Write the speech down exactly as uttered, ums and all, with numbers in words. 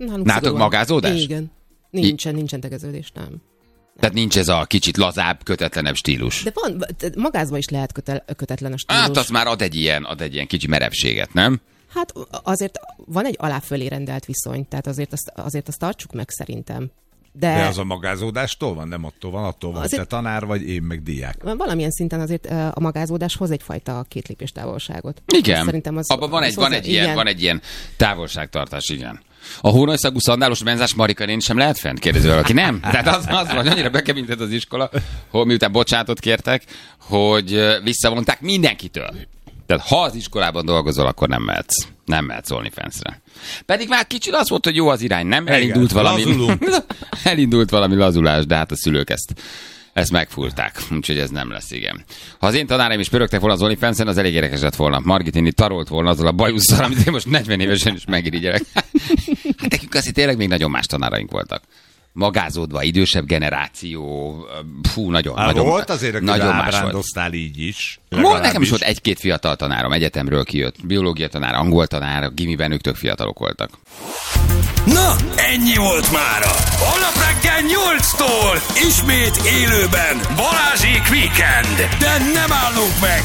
Nálunk Nálatok szigorúan. magázódás? Igen. Nincsen, nincsen tegeződés, nem. Tehát nincs ez a kicsit lazább, kötetlenebb stílus. De van, magázban is lehet kötel, kötetlen a stílus. Hát az már ad egy ilyen, ad egy ilyen kicsi merevséget, nem? Hát azért van egy alá-fölé rendelt viszony, tehát azért azt, azért azt tartsuk meg szerintem. De, De az a magázódástól van, nem attól van, attól van, azért... te tanár vagy, én meg diák. Valamilyen szinten azért a magázódás hoz egyfajta kétlépés távolságot. Igen, szerintem az, abban van, az egy, van, hozzá, egy ilyen, van egy ilyen távolságtartás, igen. A hónajszagú szandálos benzás Marika néni sem lehet fent? Kérdezi valaki. Nem? Tehát az, az van, annyira bekemintett az iskola, hogy miután bocsánatot kértek, hogy visszavonták mindenkitől. Tehát ha az iskolában dolgozol, akkor nem mehetsz. Nem mehetsz OnlyFans-re. Pedig már kicsit az volt, hogy jó az irány, nem? Elindult igen, valami, elindult valami lazulás, de hát a szülők ezt, ezt megfúrták. Úgyhogy ez nem lesz, igen. Ha az én tanáraim is pörögtek volna az OnlyFans-en, az elég érdekes lett volna. Margit inni tarolt volna azzal a bajusszal, amit én most negyven évesen is megirigyelek. Hát nekünk azért tényleg még nagyon más tanáraink voltak. Magázódva, idősebb generáció, fú, nagyon, Há, nagyon, volt azért, aki nagyon más ábrándoztál így is. Volt, nekem is volt egy-két fiatal tanárom, egyetemről kijött. Biológia tanár, angol tanár, gimiben ők tök fiatalok voltak. Na, ennyi volt mára. Holnap reggel nyolctól ismét élőben Balázsék Weekend. De nem állunk meg.